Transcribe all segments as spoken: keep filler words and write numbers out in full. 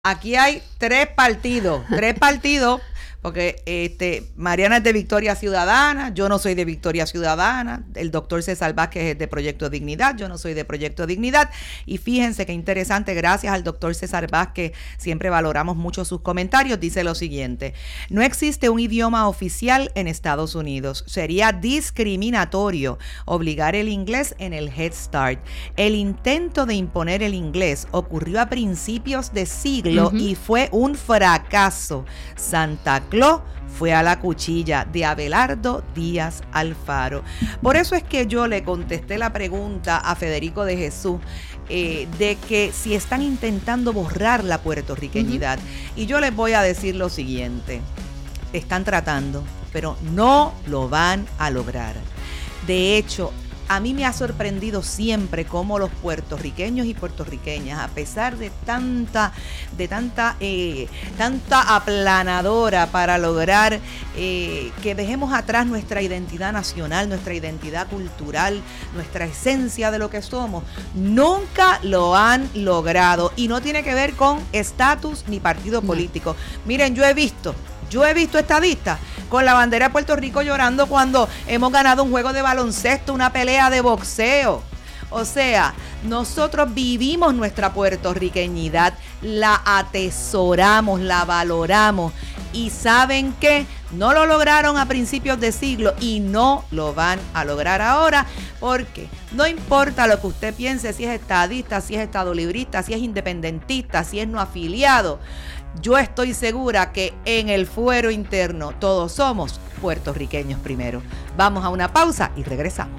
Aquí hay tres partidos, tres partidos, porque este Mariana es de Victoria Ciudadana, yo no soy de Victoria Ciudadana, el doctor César Vázquez es de Proyecto Dignidad, yo no soy de Proyecto Dignidad, y fíjense qué interesante, gracias al doctor César Vázquez, siempre valoramos mucho sus comentarios, dice lo siguiente: no existe un idioma oficial en Estados Unidos, sería discriminatorio obligar el inglés en el Head Start. El intento de imponer el inglés ocurrió a principios de siglo uh-huh. y fue un fracaso. Santa Claus fue a la cuchilla, de Abelardo Díaz Alfaro. Por eso es que yo le contesté la pregunta a Federico de Jesús eh, de que si están intentando borrar la puertorriqueñidad. Uh-huh. Y yo les voy a decir lo siguiente: están tratando, pero no lo van a lograr. De hecho, a mí me ha sorprendido siempre cómo los puertorriqueños y puertorriqueñas, a pesar de tanta, de tanta, eh, tanta aplanadora para lograr eh, que dejemos atrás nuestra identidad nacional, nuestra identidad cultural, nuestra esencia de lo que somos, nunca lo han logrado. Y no tiene que ver con estatus ni partido político. Miren, yo he visto... Yo he visto estadistas con la bandera de Puerto Rico llorando cuando hemos ganado un juego de baloncesto, una pelea de boxeo. O sea, nosotros vivimos nuestra puertorriqueñidad, la atesoramos, la valoramos. Y ¿saben qué? No lo lograron a principios de siglo y no lo van a lograr ahora, porque no importa lo que usted piense, si es estadista, si es estadolibrista, si es independentista, si es no afiliado. Yo estoy segura que en el fuero interno todos somos puertorriqueños primero. Vamos a una pausa y regresamos.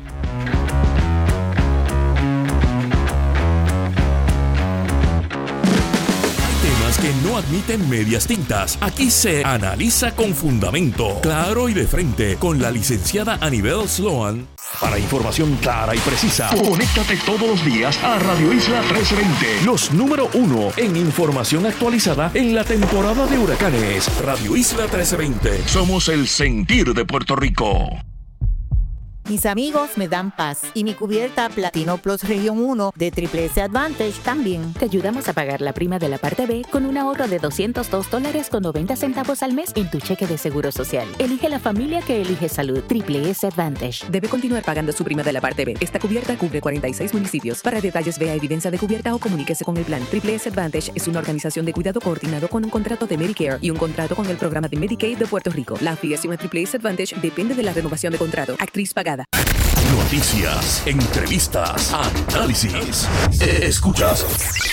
Que no admiten medias tintas. Aquí se analiza con fundamento, claro y de frente, con la licenciada Anibel Sloan. Para información clara y precisa, conéctate todos los días a Radio Isla trece veinte, los número uno en información actualizada en la temporada de huracanes. Radio Isla trece veinte, somos el sentir de Puerto Rico. Mis amigos me dan paz y mi cubierta Platino Plus Región uno de Triple S Advantage también. Te ayudamos a pagar la prima de la parte B con un ahorro de doscientos dos dólares con noventa centavos al mes en tu cheque de seguro social. Elige la familia que elige salud. Triple S Advantage. Debe continuar pagando su prima de la parte B. Esta cubierta cubre cuarenta y seis municipios. Para detalles, vea evidencia de cubierta o comuníquese con el plan. Triple S Advantage es una organización de cuidado coordinado con un contrato de Medicare y un contrato con el programa de Medicaid de Puerto Rico. La afiliación a Triple S Advantage depende de la renovación de contrato. Actriz pagada. Noticias, entrevistas, análisis. Escuchas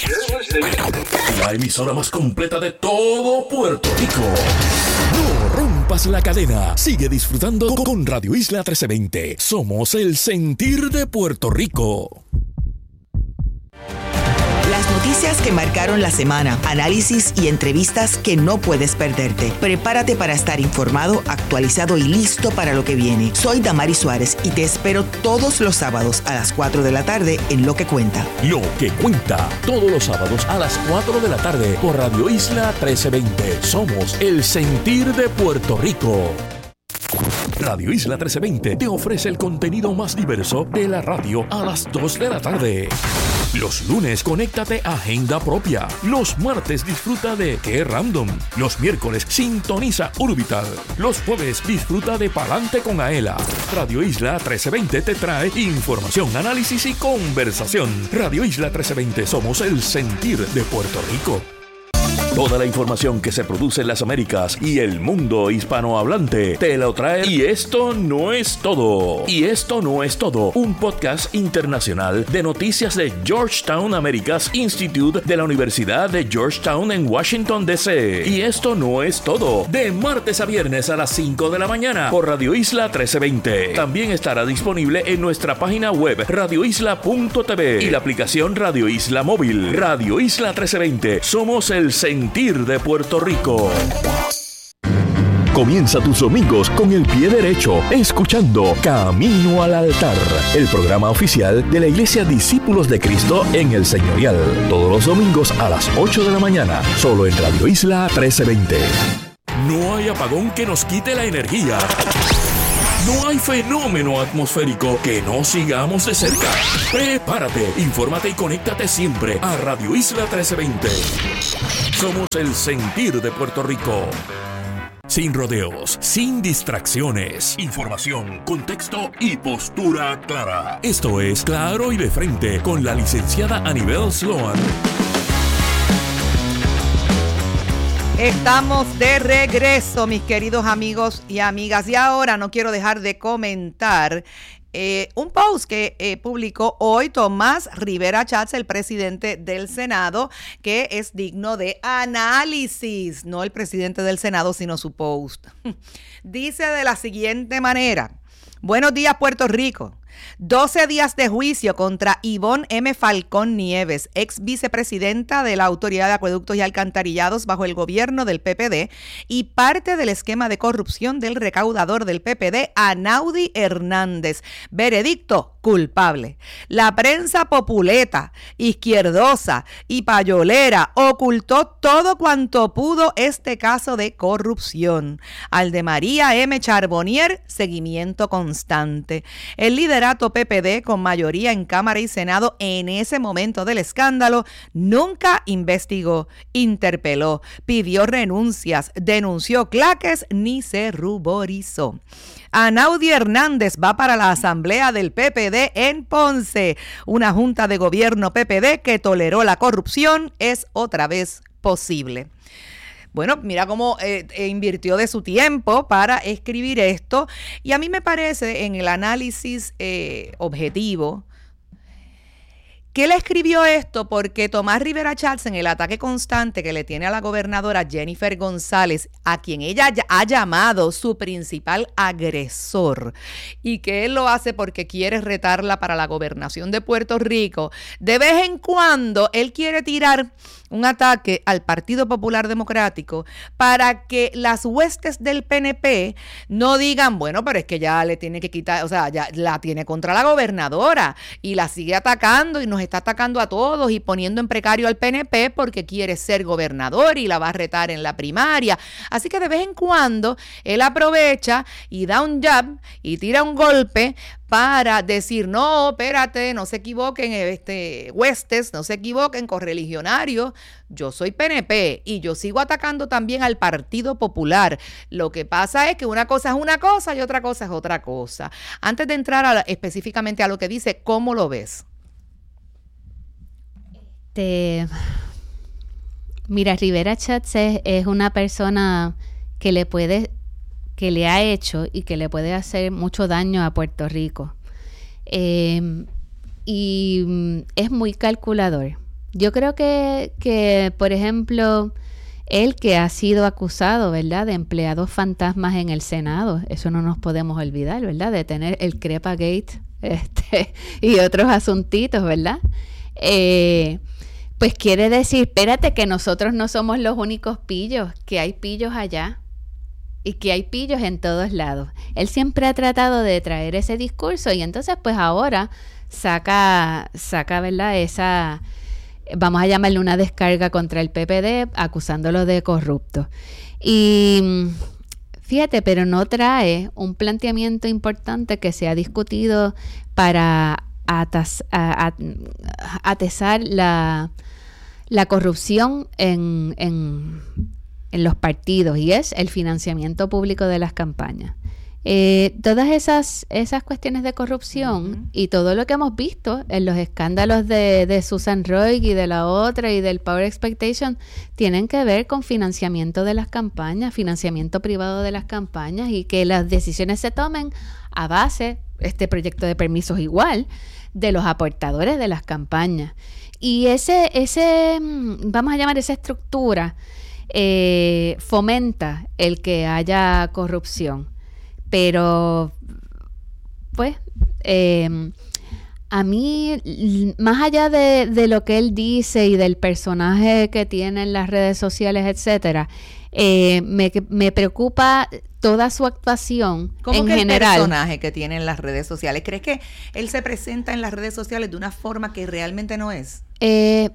la emisora más completa de todo Puerto Rico. No rompas la cadena. Sigue disfrutando con Radio Isla trece veinte. Somos el sentir de Puerto Rico. Las noticias que marcaron la semana, análisis y entrevistas que no puedes perderte. Prepárate para estar informado, actualizado y listo para lo que viene. Soy Damari Suárez y te espero todos los sábados a las cuatro de la tarde en Lo que Cuenta. Lo que Cuenta, todos los sábados a las cuatro de la tarde por Radio Isla trece veinte. Somos el sentir de Puerto Rico. Radio Isla trece veinte te ofrece el contenido más diverso de la radio a las dos de la tarde. Los lunes, conéctate a Agenda Propia. Los martes, disfruta de Qué Random. Los miércoles, sintoniza Urbital. Los jueves, disfruta de Palante con Aela. Radio Isla trece veinte te trae información, análisis y conversación. Radio Isla trece veinte, somos el sentir de Puerto Rico. Toda la información que se produce en las Américas y el mundo hispanohablante te lo trae. Y esto no es todo. Y esto no es todo. Un podcast internacional de noticias de Georgetown Americas Institute de la Universidad de Georgetown en Washington, D C Y esto no es todo. De martes a viernes a las cinco de la mañana por Radio Isla trece veinte. También estará disponible en nuestra página web radio isla punto t v y la aplicación Radio Isla Móvil. Radio Isla trece veinte. Somos el sentir de Puerto Rico. Comienza tus domingos con el pie derecho, escuchando Camino al Altar, el programa oficial de la Iglesia Discípulos de Cristo en el Señorial. Todos los domingos a las ocho de la mañana, solo en Radio Isla trece veinte. No hay apagón que nos quite la energía. No hay fenómeno atmosférico que no sigamos de cerca. Prepárate, infórmate y conéctate siempre a Radio Isla trece veinte. Somos el sentir de Puerto Rico. Sin rodeos, sin distracciones. Información, contexto y postura clara. Esto es Claro y de Frente con la licenciada Anibel Sloan. Estamos de regreso, mis queridos amigos y amigas. Y ahora no quiero dejar de comentar Eh, un post que eh, publicó hoy Tomás Rivera Schatz, el presidente del Senado, que es digno de análisis, no el presidente del Senado, sino su post. Dice de la siguiente manera: buenos días, Puerto Rico. doce días de juicio contra Ivonne M. Falcón Nieves, ex vicepresidenta de la Autoridad de Acueductos y Alcantarillados bajo el gobierno del P P D y parte del esquema de corrupción del recaudador del P P D, Anaudi Hernández. Veredicto: culpable. La prensa populeta, izquierdosa y payolera ocultó todo cuanto pudo este caso de corrupción. Al de María M. Charbonnier, seguimiento constante. El liderato P P D, con mayoría en Cámara y Senado en ese momento del escándalo, nunca investigó, interpeló, pidió renuncias, denunció claques ni se ruborizó. Anaudi Hernández va para la Asamblea del P P D en Ponce. Una junta de gobierno P P D que toleró la corrupción es otra vez posible. Bueno, mira cómo eh, eh, invirtió de su tiempo para escribir esto, y a mí me parece, en el análisis eh, objetivo, que él escribió esto porque Tomás Rivera Schatz, en el ataque constante que le tiene a la gobernadora Jennifer González, a quien ella ha llamado su principal agresor, y que él lo hace porque quiere retarla para la gobernación de Puerto Rico, de vez en cuando él quiere tirar un ataque al Partido Popular Democrático para que las huestes del P N P no digan, bueno, pero es que ya le tiene que quitar, o sea, ya la tiene contra la gobernadora y la sigue atacando y nos está atacando a todos y poniendo en precario al P N P porque quiere ser gobernador y la va a retar en la primaria. Así que de vez en cuando él aprovecha y da un jab y tira un golpe para decir, no, espérate, no se equivoquen, este, huestes, no se equivoquen, correligionarios, yo soy P N P y yo sigo atacando también al Partido Popular. Lo que pasa es que una cosa es una cosa y otra cosa es otra cosa. Antes de entrar a la, específicamente a lo que dice, ¿cómo lo ves? Este, mira, Rivera Schatz es, es una persona que le puede... que le ha hecho y que le puede hacer mucho daño a Puerto Rico. Eh, y es muy calculador. Yo creo que, que, por ejemplo, él que ha sido acusado, ¿verdad?, de empleados fantasmas en el Senado, eso no nos podemos olvidar, ¿verdad?, de tener el Crepagate este, y otros asuntitos, ¿verdad? Eh, pues quiere decir, espérate, que nosotros no somos los únicos pillos, que hay pillos allá. Y que hay pillos en todos lados. Él siempre ha tratado de traer ese discurso y entonces pues ahora saca, saca, ¿verdad?, esa, vamos a llamarle una descarga contra el P P D, acusándolo de corrupto. Y fíjate, pero no trae un planteamiento importante que se ha discutido para atas, a, a, atesar la, la corrupción en... en en los partidos, y es el financiamiento público de las campañas. Eh, todas esas, esas cuestiones de corrupción uh-huh. y todo lo que hemos visto en los escándalos de, de Susan Roig y de la otra y del Power Expectation tienen que ver con financiamiento de las campañas, financiamiento privado de las campañas, y que las decisiones se tomen a base, este proyecto de permisos igual, de los aportadores de las campañas. Y ese, ese vamos a llamar esa estructura, Eh, fomenta el que haya corrupción, pero pues eh, a mí, más allá de, de lo que él dice y del personaje que tiene en las redes sociales, etcétera, eh, me, me preocupa toda su actuación ¿Cómo en que general. El personaje que tiene en las redes sociales, ¿crees que él se presenta en las redes sociales de una forma que realmente no es? Eh,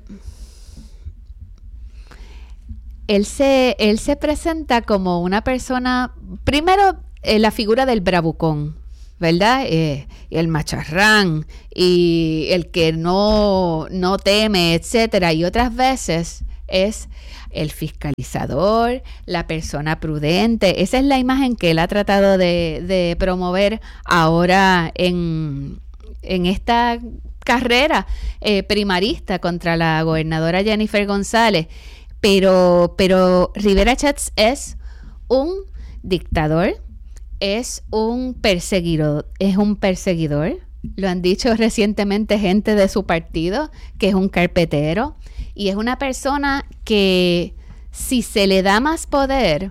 Él se, él se presenta como una persona, primero, eh, la figura del bravucón, ¿verdad? Eh, el macharrán y el que no, no teme, etcétera. Y otras veces es el fiscalizador, la persona prudente. Esa es la imagen que él ha tratado de, de promover ahora en, en esta carrera eh, primarista contra la gobernadora Jennifer González. Pero, pero Rivera Schatz es un dictador, es un perseguidor, es un perseguidor. Lo han dicho recientemente gente de su partido, que es un carpetero, y es una persona que si se le da más poder,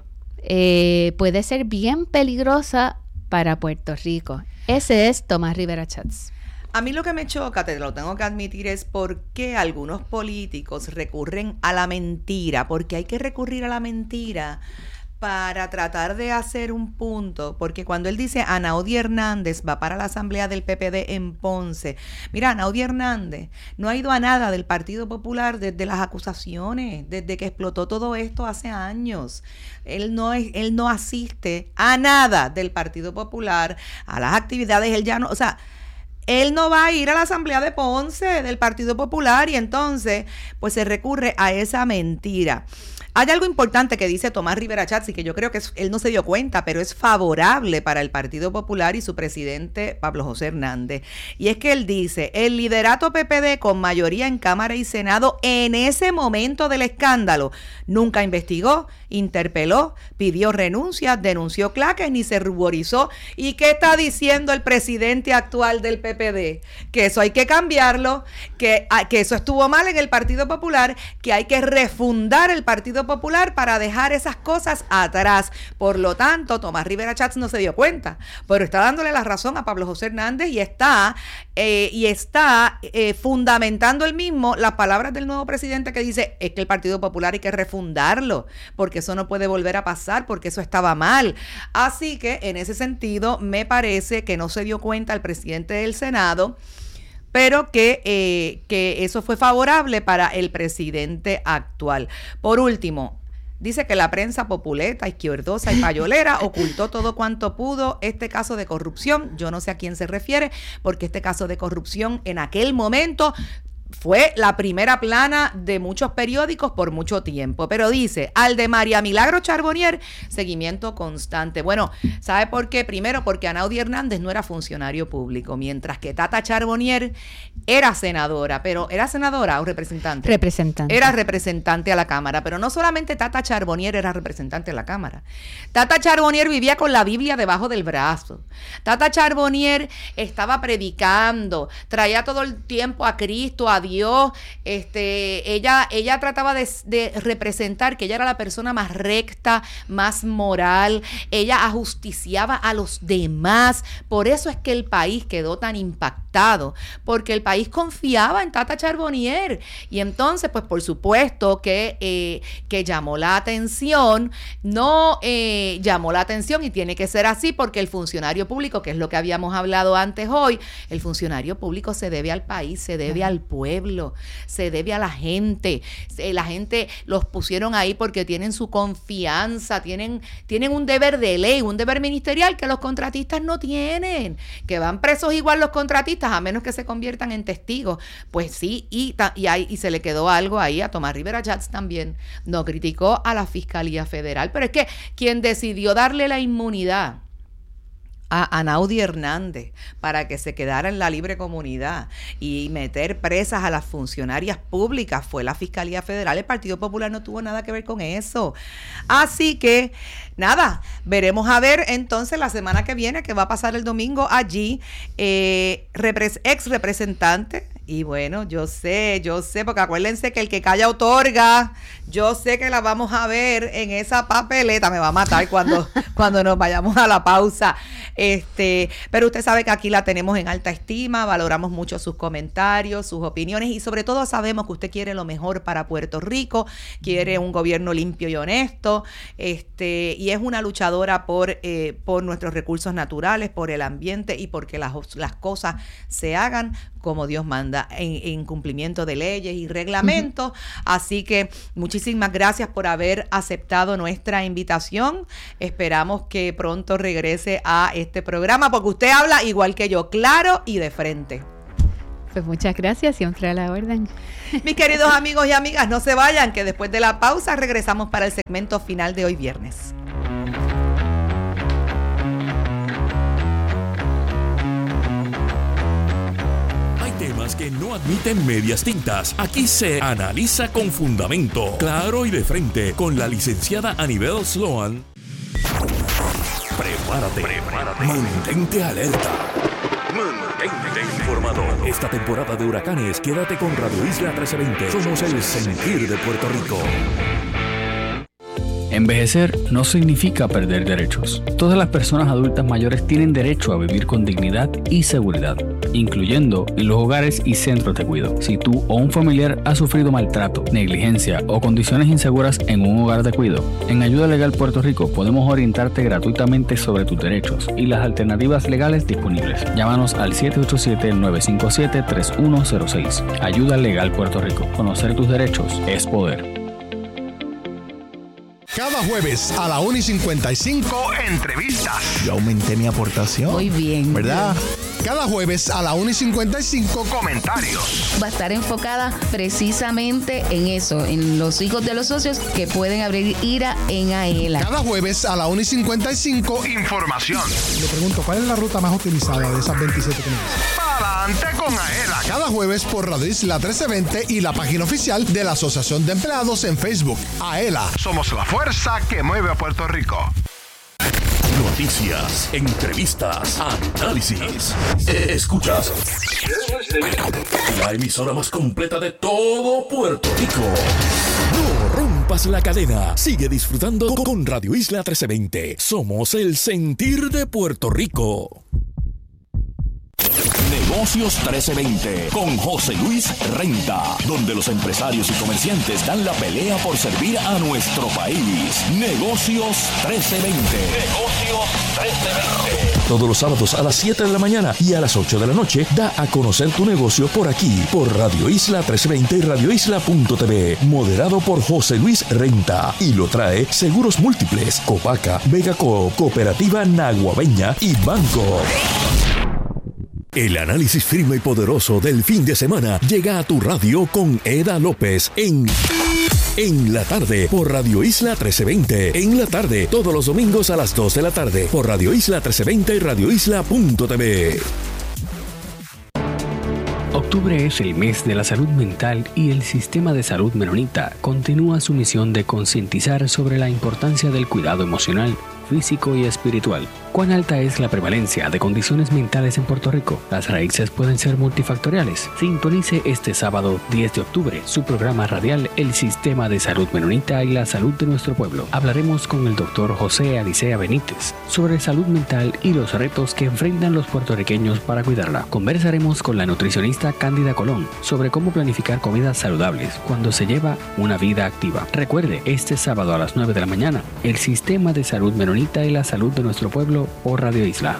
eh, puede ser bien peligrosa para Puerto Rico. Ese es Tomás Rivera Schatz. A mí lo que me choca, te lo tengo que admitir, es por qué algunos políticos recurren a la mentira, porque hay que recurrir a la mentira para tratar de hacer un punto, porque cuando él dice Anaudi Hernández va para la asamblea del P P D en Ponce, mira, Anaudi Hernández no ha ido a nada del Partido Popular desde las acusaciones, desde que explotó todo esto hace años. Él no es, él no asiste a nada del Partido Popular, a las actividades, él ya no, o sea, él no va a ir a la asamblea de Ponce del Partido Popular y entonces pues se recurre a esa mentira. Hay algo importante que dice Tomás Rivera Schatz y que yo creo que es, él no se dio cuenta, pero es favorable para el Partido Popular y su presidente Pablo José Hernández. Y es que él dice, el liderato P P D con mayoría en Cámara y Senado en ese momento del escándalo nunca investigó, interpeló, pidió renuncia, denunció claques ni se ruborizó. ¿Y qué está diciendo el presidente actual del P P D? Que eso hay que cambiarlo, que, que eso estuvo mal en el Partido Popular, que hay que refundar el Partido Popular para dejar esas cosas atrás. Por lo tanto, Tomás Rivera Schatz no se dio cuenta, pero está dándole la razón a Pablo José Hernández y está, eh, y está eh, fundamentando él mismo las palabras del nuevo presidente que dice, es que el Partido Popular hay que refundarlo, porque eso no puede volver a pasar, porque eso estaba mal. Así que, en ese sentido, me parece que no se dio cuenta el presidente del Senado, pero que, eh, que eso fue favorable para el presidente actual. Por último, dice que la prensa populeta, izquierdosa y payolera ocultó todo cuanto pudo este caso de corrupción. Yo no sé a quién se refiere, porque este caso de corrupción en aquel momento fue la primera plana de muchos periódicos por mucho tiempo, pero dice, al de María Milagro Charbonnier, seguimiento constante. Bueno, ¿sabe por qué? Primero, porque Anaudi Hernández no era funcionario público, mientras que Tata Charbonnier era senadora, pero ¿era senadora o representante? Representante. Era representante a la Cámara, pero no solamente Tata Charbonnier era representante a la Cámara. Tata Charbonnier vivía con la Biblia debajo del brazo. Tata Charbonnier estaba predicando, traía todo el tiempo a Cristo, a Dios, este, ella, ella trataba de, de representar que ella era la persona más recta, más moral, ella ajusticiaba a los demás. Por eso es que el país quedó tan impactado, porque el país confiaba en Tata Charbonnier, y entonces pues por supuesto que, eh, que llamó la atención, no eh, llamó la atención, y tiene que ser así, porque el funcionario público, que es lo que habíamos hablado antes hoy, el funcionario público se debe al país, se debe al pueblo, se debe a la gente. La gente los pusieron ahí porque tienen su confianza, tienen, tienen un deber de ley, un deber ministerial que los contratistas no tienen, que van presos igual los contratistas a menos que se conviertan en testigos. Pues sí, y, y, ahí, y se le quedó algo ahí a Tomás Rivera Schatz también. No criticó a la Fiscalía Federal, pero es que quien decidió darle la inmunidad a Anaudi Hernández para que se quedara en la libre comunidad y meter presas a las funcionarias públicas fue la Fiscalía Federal. El Partido Popular no tuvo nada que ver con eso. Así que, nada, veremos a ver entonces la semana que viene, que va a pasar el domingo allí, eh, repres- ex representante. Y bueno, yo sé, yo sé, porque acuérdense que el que calla otorga. Yo sé que la vamos a ver en esa papeleta. Me va a matar cuando, cuando nos vayamos a la pausa. Este, pero usted sabe que aquí la tenemos en alta estima, valoramos mucho sus comentarios, sus opiniones, y sobre todo sabemos que usted quiere lo mejor para Puerto Rico, quiere un gobierno limpio y honesto, este, y es una luchadora por, eh, por nuestros recursos naturales, por el ambiente y porque las, las cosas se hagan como Dios manda, en, en cumplimiento de leyes y reglamentos. Uh-huh. Así que muchísimas gracias por haber aceptado nuestra invitación. Esperamos que pronto regrese a este programa, porque usted habla igual que yo, claro y de frente. Pues muchas gracias, siempre a la orden. Mis queridos amigos y amigas, no se vayan, que después de la pausa regresamos para el segmento final de hoy viernes. Hay temas que no admiten medias tintas. Aquí se analiza con fundamento, claro y de frente, con la licenciada Anibel Sloan. Prepárate, prepárate, mantente alerta. Mantente informado. Esta temporada de huracanes, quédate con Radio Isla trece veinte. Somos el sentir de Puerto Rico. Envejecer no significa perder derechos. Todas las personas adultas mayores tienen derecho a vivir con dignidad y seguridad, incluyendo en los hogares y centros de cuidado. Si tú o un familiar ha sufrido maltrato, negligencia o condiciones inseguras en un hogar de cuidado, en Ayuda Legal Puerto Rico podemos orientarte gratuitamente sobre tus derechos y las alternativas legales disponibles. Llámanos al siete ocho siete, nueve cinco siete, tres uno cero seis. Ayuda Legal Puerto Rico. Conocer tus derechos es poder. Cada jueves a la una y cincuenta y cinco, entrevistas. Yo aumenté mi aportación. Muy bien. ¿Verdad? Cada jueves a la una y cincuenta y cinco, comentarios. Va a estar enfocada precisamente en eso, en los hijos de los socios que pueden abrir IRA en AELA. Cada jueves a la una y cincuenta y cinco, información. Le pregunto, ¿cuál es la ruta más utilizada de esas veintisiete que me dicen? Para adelante con AELA. Cada jueves por Radio Isla trece veinte y la página oficial de la Asociación de Empleados en Facebook. AELA, somos la fuerza que mueve a Puerto Rico. Noticias, entrevistas, análisis. Escuchas la emisora más completa de todo Puerto Rico. No rompas la cadena. Sigue disfrutando con Radio Isla trece veinte. Somos el sentir de Puerto Rico. Negocios trece veinte con José Luis Renta, donde los empresarios y comerciantes dan la pelea por servir a nuestro país. Negocios trece veinte. Negocios trece veinte. Todos los sábados a las siete de la mañana y a las ocho de la noche, da a conocer tu negocio por aquí, por Radio Isla trece veinte y radio isla punto t v. Moderado por José Luis Renta. Y lo trae Seguros Múltiples, Copaca, Vegaco, Cooperativa Naguabeña y Banco. El análisis firme y poderoso del fin de semana llega a tu radio con Eda López en En la tarde por Radio Isla trece veinte. En la tarde, todos los domingos a las dos de la tarde por Radio Isla trece veinte y radio isla punto t v. Octubre es el mes de la salud mental y el Sistema de Salud Menonita continúa su misión de concientizar sobre la importancia del cuidado emocional, físico y espiritual. ¿Cuán alta es la prevalencia de condiciones mentales en Puerto Rico? Las raíces pueden ser multifactoriales. Sintonice este sábado diez de octubre su programa radial El Sistema de Salud Menonita y la Salud de Nuestro Pueblo. Hablaremos con el doctor José Alicea Benítez sobre salud mental y los retos que enfrentan los puertorriqueños para cuidarla. Conversaremos con la nutricionista Cándida Colón sobre cómo planificar comidas saludables cuando se lleva una vida activa. Recuerde, este sábado a las nueve de la mañana, El Sistema de Salud Menonita y la Salud de Nuestro Pueblo o Radio Isla.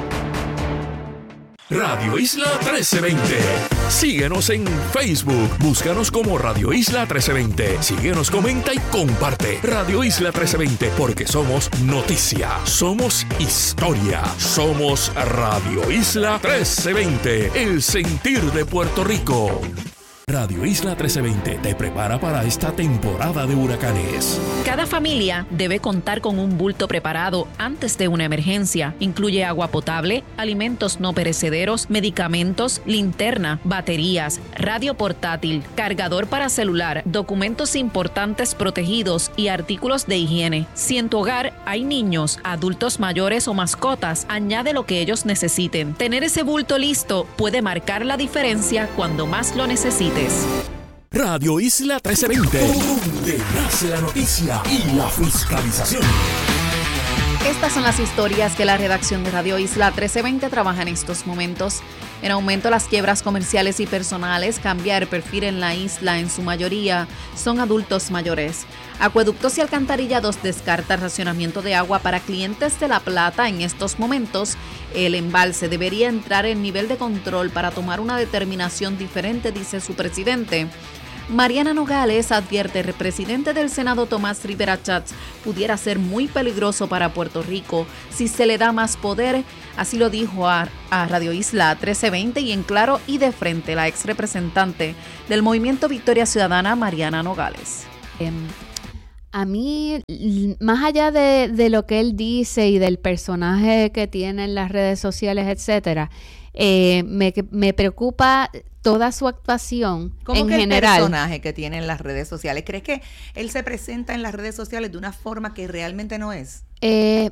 Radio Isla trece veinte. Síguenos en Facebook. Búscanos como Radio Isla trece veinte. Síguenos, comenta y comparte. Radio Isla trece veinte, porque somos noticia, somos historia, somos Radio Isla trece veinte, el sentir de Puerto Rico. Radio Isla trece veinte te prepara para esta temporada de huracanes. Cada familia debe contar con un bulto preparado antes de una emergencia. Incluye agua potable, alimentos no perecederos, medicamentos, linterna, baterías, radio portátil, cargador para celular, documentos importantes protegidos y artículos de higiene. Si en tu hogar hay niños, adultos mayores o mascotas, añade lo que ellos necesiten. Tener ese bulto listo puede marcar la diferencia cuando más lo necesites. Radio Isla trece veinte, donde nace la noticia y la fiscalización. Estas son las historias que la redacción de Radio Isla trece veinte trabaja en estos momentos. En aumento las quiebras comerciales y personales, cambia el perfil en la isla, en su mayoría son adultos mayores. Acueductos y Alcantarillados descarta racionamiento de agua para clientes de La Plata en estos momentos. El embalse debería entrar en nivel de control para tomar una determinación diferente, dice su presidente. Mariana Nogales advierte, el presidente del Senado Tomás Rivera Schatz pudiera ser muy peligroso para Puerto Rico si se le da más poder. Así lo dijo a, a Radio Isla trece veinte y en claro y de frente la ex representante del Movimiento Victoria Ciudadana, Mariana Nogales. Eh, a mí, más allá de, de lo que él dice y del personaje que tiene en las redes sociales, etcétera, eh, me, me preocupa toda su actuación ¿Cómo en que general. El personaje que tiene en las redes sociales, ¿crees que él se presenta en las redes sociales de una forma que realmente no es? Eh,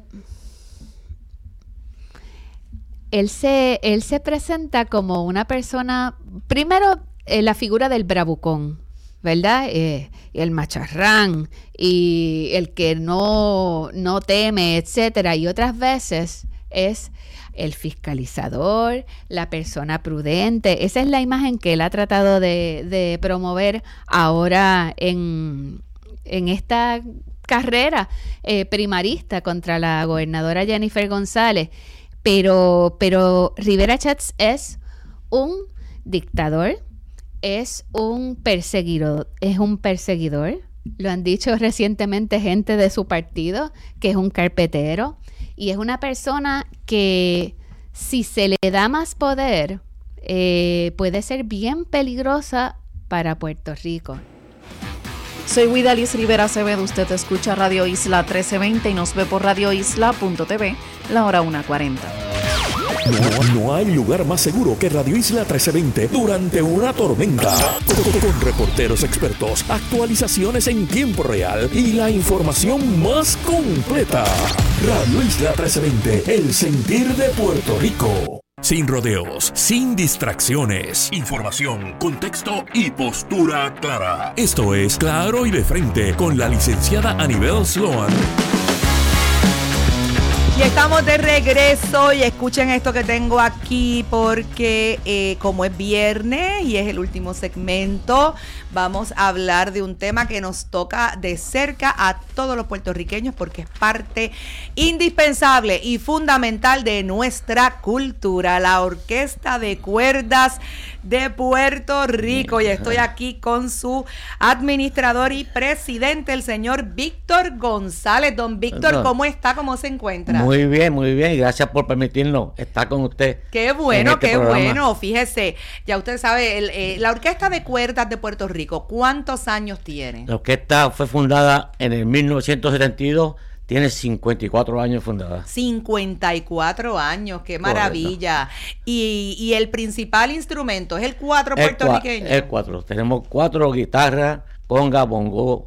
él se él se presenta como una persona, primero eh, la figura del bravucón, ¿verdad? Eh, el macharrán y el que no no teme, etcétera, y otras veces es el fiscalizador, la persona prudente. Esa es la imagen que él ha tratado de, de promover ahora en, en esta carrera eh, primarista contra la gobernadora Jennifer González. Pero, pero Rivera Schatz es un dictador, es un perseguidor, es un perseguidor. Lo han dicho recientemente gente de su partido, que es un carpetero. Y es una persona que, si se le da más poder, eh, puede ser bien peligrosa para Puerto Rico. Soy Guidalis Rivera Acevedo, usted escucha Radio Isla trece veinte y nos ve por radio isla punto t v, la hora una cuarenta. No, no hay lugar más seguro que Radio Isla trece veinte durante una tormenta. Con, con reporteros expertos, actualizaciones en tiempo real y la información más completa. Radio Isla trece veinte, el sentir de Puerto Rico. Sin rodeos, sin distracciones. Información, contexto y postura clara. Esto es Claro y de Frente con la licenciada Anibel Sloan. Y estamos de regreso y escuchen esto que tengo aquí porque eh, como es viernes y es el último segmento, vamos a hablar de un tema que nos toca de cerca a todos los puertorriqueños porque es parte indispensable y fundamental de nuestra cultura, la Orquesta de Cuerdas de Puerto Rico. Y estoy aquí con su administrador y presidente, el señor Víctor González. Don Víctor, ¿cómo está? ¿Cómo se encuentra? Muy bien, muy bien, y gracias por permitirnos estar con usted. Qué bueno, este qué programa. bueno. Fíjese, ya usted sabe, el, eh, la Orquesta de Cuerdas de Puerto Rico, ¿cuántos años tiene? La orquesta fue fundada en el mil novecientos setenta y dos, tiene cincuenta y cuatro años fundada. cincuenta y cuatro años, qué maravilla. Y, y el principal instrumento es el cuatro El puertorriqueño. cua- El cuatro, tenemos cuatro guitarras, conga, bongo,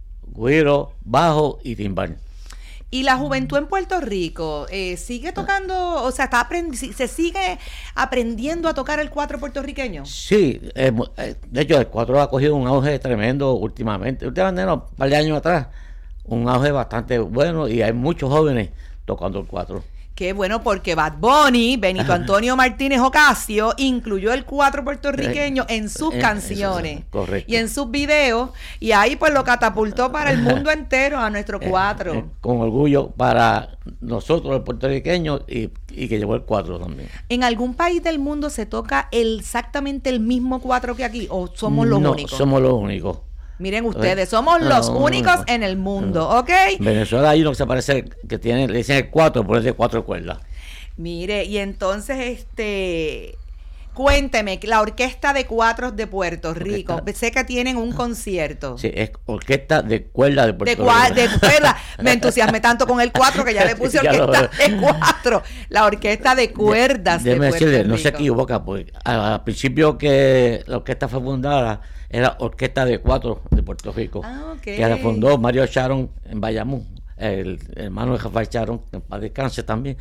güiro, bajo y timbal. Y la juventud en Puerto Rico eh, sigue tocando, o sea, está aprendi- se sigue aprendiendo a tocar el cuatro puertorriqueño. Sí, eh, mu- eh, de hecho el cuatro ha cogido un auge tremendo últimamente, últimamente no, un par de años atrás, un auge bastante bueno y hay muchos jóvenes tocando el cuatro. Qué bueno, porque Bad Bunny, Benito Antonio Martínez Ocasio, incluyó el cuatro puertorriqueño en sus Eh, canciones eso, correcto. y en sus videos, y ahí pues lo catapultó para el mundo entero a nuestro cuatro. Eh, con orgullo para nosotros los puertorriqueños y, y que llevó el cuatro también. ¿En algún país del mundo se toca el- exactamente el mismo cuatro que aquí o somos los no, únicos? somos los únicos. Miren ustedes, somos los No, únicos no. en el mundo, ¿ok? En Venezuela hay uno que se parece, que tiene, le dicen el cuatro, por de cuatro cuerdas. Mire, y entonces, este, cuénteme, la Orquesta de Cuatros de Puerto Rico, Orquesta. sé que tienen un concierto. Sí, es orquesta de cuerda de Puerto De, cua- Rico. de cuerda, me entusiasmé tanto con el cuatro que ya le puse Ya lo orquesta veo. de cuatro, la Orquesta de Cuerdas de Déjeme Puerto decirle, Rico. no se equivoca, porque al, al principio que la orquesta fue fundada, era Orquesta de Cuatro de Puerto Rico, Ah, ok. que la fundó Mario Sharon en Bayamón, el, el hermano de Rafael Sharon, que en paz descanse también.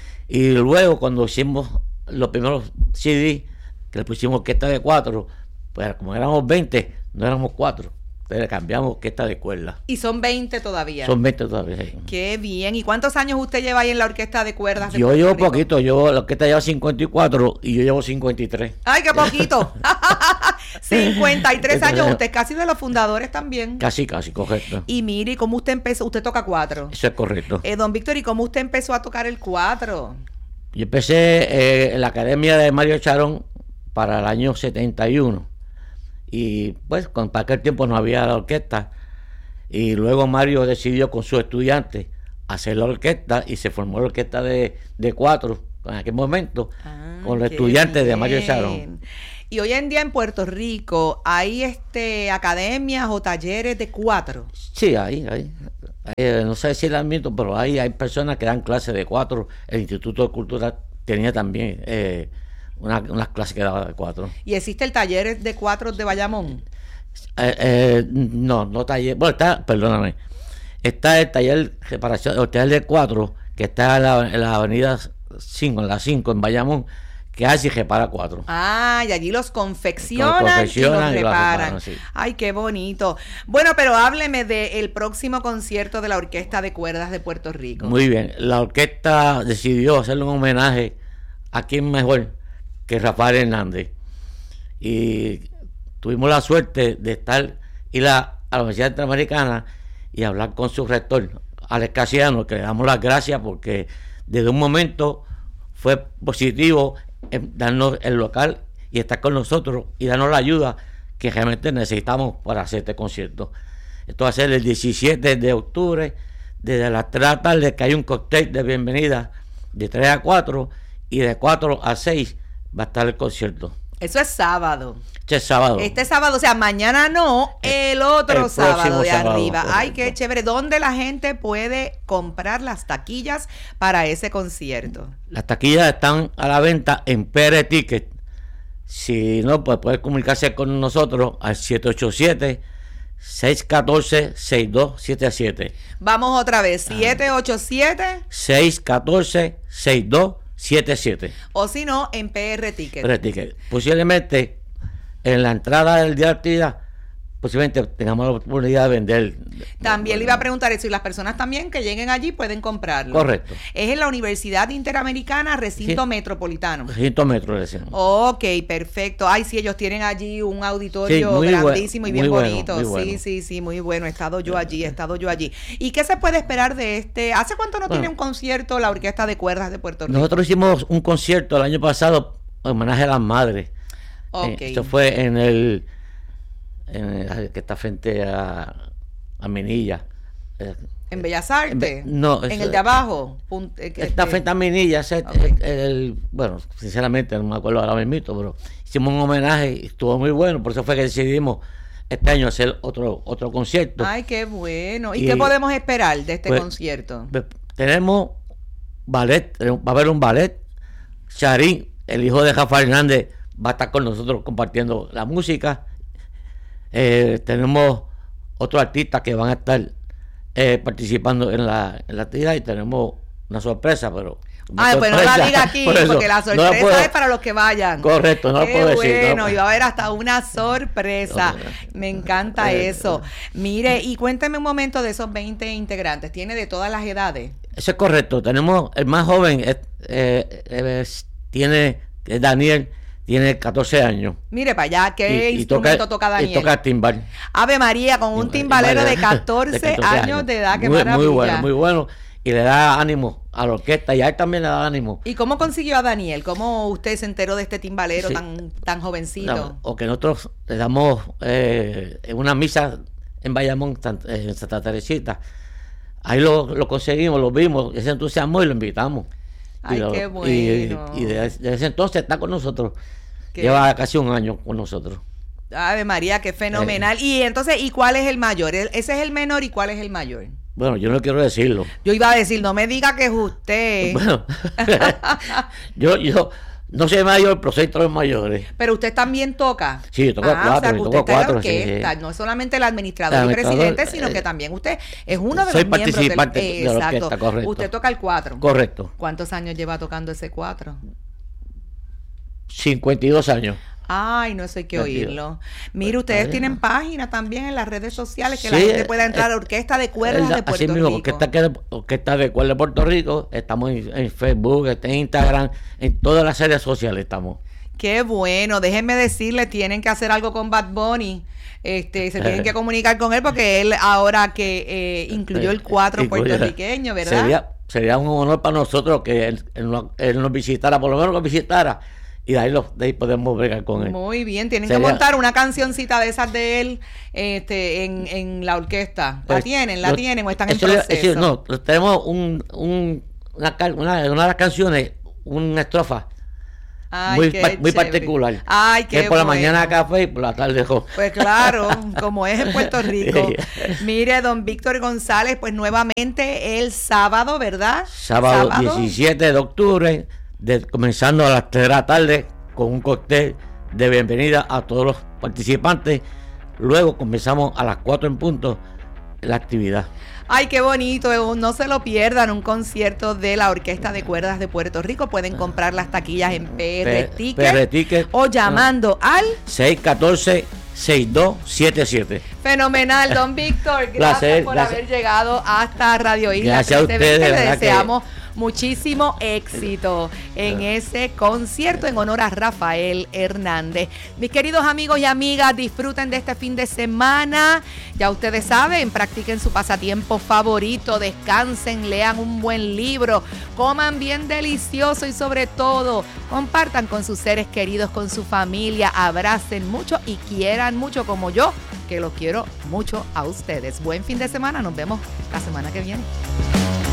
Y luego cuando hicimos los primeros C D, que le pusimos Orquesta de Cuatro, pues como éramos veinte, no éramos cuatro, le cambiamos orquesta de cuerdas. Y son veinte todavía. Son veinte todavía, sí. Qué bien. ¿Y cuántos años usted lleva ahí en la orquesta de cuerdas? De yo Puerto llevo Rico? poquito, yo la orquesta lleva cincuenta y cuatro y yo llevo cincuenta y tres. ¡Ay, qué poquito! cincuenta y tres años, usted es casi de los fundadores también. Casi, casi, correcto. Y mire, ¿y cómo usted empezó? Usted toca cuatro. Eso es correcto. Eh, don Víctor, ¿y cómo usted empezó a tocar el cuatro? Yo empecé eh, en la academia de Mario Charón para el año setenta y uno. Y pues, con, para aquel tiempo no había la orquesta. Y luego Mario decidió con sus estudiantes hacer la orquesta y se formó la orquesta de, de cuatro en aquel momento, ah, con los estudiantes bien. de Mario Charón. Y hoy en día en Puerto Rico hay este academias o talleres de cuatro. Sí, hay, hay. Eh, no sé si la admito, pero hay, hay personas que dan clases de cuatro. El Instituto de Cultura tenía también eh, una, unas clases que daba de cuatro. ¿Y existe el taller de cuatro de Bayamón? Eh, eh, no, no taller. Bueno, está, perdóname. Está el taller reparación, el taller de cuatro, que está en la, en la avenida cinco, en la cinco, en Bayamón, que hace y repara cuatro. Ah, y allí los confeccionan, confeccionan y los reparan. Y los reparan, sí. Ay, qué bonito. Bueno, pero hábleme del próximo concierto de la Orquesta de Cuerdas de Puerto Rico. Muy bien. La orquesta decidió hacerle un homenaje a quien mejor que Rafael Hernández. Y tuvimos la suerte de estar, ir a, a la Universidad Interamericana y hablar con su rector, Alex Casiano, que le damos las gracias porque desde un momento fue positivo en darnos el local y estar con nosotros y darnos la ayuda que realmente necesitamos para hacer este concierto. Esto va a ser el diecisiete de octubre, desde las tres de la tarde, que hay un cóctel de bienvenida de tres a cuatro y de cuatro a seis va a estar el concierto. Eso es sábado. Este sábado. Este sábado, o sea, mañana no, el otro el sábado de sábado, arriba. correcto. Ay, qué chévere. ¿Dónde la gente puede comprar las taquillas para ese concierto? Las taquillas están a la venta en P R Ticket. Si no, pues puede comunicarse con nosotros al siete ocho siete, seis uno cuatro, seis dos siete siete. Vamos otra vez, siete ocho siete, seis uno cuatro, seis dos siete siete. O si no, en P R Ticket. P R Ticket. Posiblemente en la entrada del día de actividad, posiblemente tengamos la oportunidad de vender. También le iba a preguntar eso, y las personas también que lleguen allí pueden comprarlo. Correcto. Es en la Universidad Interamericana, recinto Sí. metropolitano. Recinto metro, le decimos. Ok, perfecto. Ay, sí, ellos tienen allí un auditorio Sí, muy grandísimo bueno, y bien muy bueno, bonito. muy Sí, bueno. sí, sí, muy bueno. He estado yo allí, he estado yo allí. ¿Y qué se puede esperar de este? ¿Hace cuánto no Bueno. tiene un concierto la Orquesta de Cuerdas de Puerto Rico? Nosotros hicimos un concierto el año pasado en homenaje a las madres. Ok. Eh, esto fue en el, en el que está frente a, a Minilla. Eh, ¿En Bellas Artes? en Be- no, ¿En eso- el de abajo? Punt- eh, que- Está este- frente a Minilla. ese- Ok. el- el- bueno, sinceramente no me acuerdo ahora mismo, pero hicimos un homenaje y estuvo muy bueno. Por eso fue que decidimos este año hacer otro otro concierto. Ay, qué bueno. ¿Y, Y- qué podemos esperar de este pues, concierto? Ve- Tenemos ballet, tenemos- va a haber un ballet. Charín, el hijo de Rafael Hernández, va a estar con nosotros compartiendo la música. Eh, tenemos otros artistas que van a estar eh, participando en la, en la actividad y tenemos una sorpresa, pero... una Ay, pues no la sorpresa, diga aquí, por eso, porque la no sorpresa puedo- es para los que vayan. Correcto, no lo Qué puedo decir, no bueno, lo- y va a haber hasta una sorpresa. Me encanta Eh, eso. Mire, y cuénteme un momento de esos veinte integrantes. ¿Tiene de todas las edades? Eso es correcto. Tenemos el más joven, es- eh, es- tiene, es Daniel, tiene catorce años. Mire para allá, ¿qué Y- y instrumento toca, Daniel? Y toca timbal. Ave María, con un timbalero de catorce años de edad, qué muy, maravilla. muy bueno, muy bueno. Y le da ánimo a la orquesta y a él también le da ánimo. ¿Y cómo consiguió a Daniel? ¿Cómo usted se enteró de este timbalero Sí. tan, tan jovencito? No, o que nosotros le damos eh, en una misa en Bayamón, tan- eh, en Santa Teresita. Ahí lo, lo conseguimos, lo vimos, ese entusiasmo y lo invitamos. Ay, y lo- qué y- bueno. Y, desde de ese entonces está con nosotros. Qué- Lleva casi un año con nosotros. Ave María, qué fenomenal. Y entonces, ¿y cuál es el mayor? El- Ese es el menor, ¿y cuál es el mayor? Bueno, yo no quiero decirlo. Yo iba a decir, no me diga que es usted. Bueno, yo, yo no soy mayor, pero soy tres mayores. Pero usted también toca. Sí, yo toco Ah, cuatro, o sea, que yo usted toco está en la cuatro, sí, orquesta, sí. no es solamente el administrador El y administrador, presidente, sino eh, que también usted es uno de soy los miembros del... participante de la Exacto. orquesta, correcto. Usted toca el cuatro. Correcto. ¿Cuántos años lleva tocando ese cuatro? cincuenta y dos años. Ay, no, eso hay que oírlo. Mire, ustedes tienen página también en las redes sociales que Sí, la gente pueda entrar a eh, Orquesta de Cuerdas de Puerto Así mismo, Rico. Orquesta, que- Orquesta de Cuerdas de Puerto Rico. Estamos en, en Facebook, en Instagram, en todas las redes sociales estamos. Qué bueno, déjenme decirle, tienen que hacer algo con Bad Bunny. Este, se tienen Eh. que comunicar con él porque él ahora que eh, incluyó el cuatro Incluye- puertorriqueño, ¿verdad? Sería, sería un honor para nosotros que él, él nos, él nos visitara, por lo menos nos visitara, y de ahí, lo, de ahí podemos bregar con él. Muy bien, tienen Sería- que montar una cancioncita de esas de él este, en, en la orquesta. ¿La Pues, tienen? ¿La lo- tienen o están en eso le- proceso? eso, no, lo- tenemos un, un, una, ca- una, una de las canciones, una estrofa Ay, muy, qué pa- muy chévere. particular. Ay, que qué por la bueno. mañana café y por la tarde jo. Pues claro, como es en Puerto Rico. Mire, don Víctor González, pues nuevamente el sábado, ¿verdad? Sábado, diecisiete de octubre, de, comenzando a las tres de la tarde con un cóctel de bienvenida a todos los participantes. Luego comenzamos a las cuatro en punto la actividad. Ay, qué bonito, no se lo pierdan, un concierto de la Orquesta de Cuerdas de Puerto Rico. Pueden comprar las taquillas en P R P- Ticket P R Ticket. o llamando al... seis uno cuatro, seis dos siete siete. Fenomenal, don Víctor, gracias Placer, por gracias. haber llegado hasta Radio Isla Gracias a trece veinte. ustedes, Le verdad que- deseamos muchísimo éxito en ese concierto en honor a Rafael Hernández. Mis queridos amigos y amigas, disfruten de este fin de semana. Ya ustedes saben, practiquen su pasatiempo favorito, descansen, lean un buen libro, coman bien delicioso y sobre todo compartan con sus seres queridos, con su familia, abracen mucho y quieran mucho como yo, que los quiero mucho a ustedes. Buen fin de semana, nos vemos la semana que viene.